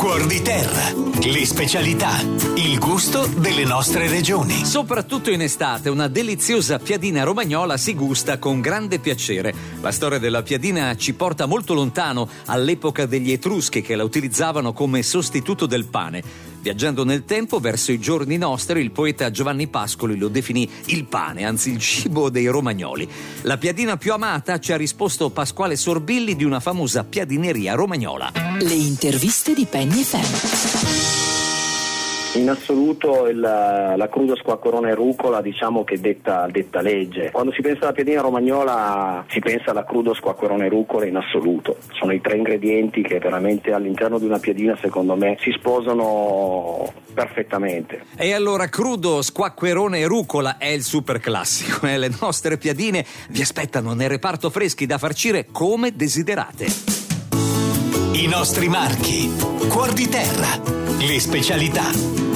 Cuor di terra, le specialità, il gusto delle nostre regioni. Soprattutto in estate una deliziosa piadina romagnola si gusta con grande piacere. La storia della piadina ci porta molto lontano, all'epoca degli Etruschi che la utilizzavano come sostituto del pane. Viaggiando nel tempo verso i giorni nostri, il poeta Giovanni Pascoli lo definì il pane, anzi il cibo dei romagnoli. La piadina più amata, ci ha risposto Pasquale Sorbilli di una famosa piadineria romagnola. Le interviste di Penny FM. In assoluto la crudo squacquerone e rucola, diciamo che detta legge. Quando si pensa alla piadina romagnola si pensa alla crudo squacquerone e rucola in assoluto. Sono i tre ingredienti che veramente all'interno di una piadina, secondo me, si sposano perfettamente. E allora crudo squacquerone e rucola è il super classico. Le nostre piadine vi aspettano nel reparto freschi da farcire come desiderate. I nostri marchi, Cuor di terra, le specialità.